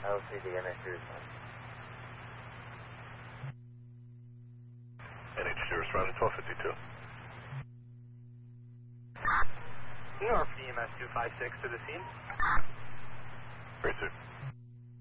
LCD NH2 responding. NH2 responding 1252. New York EMS 256 to the scene. Great, sir.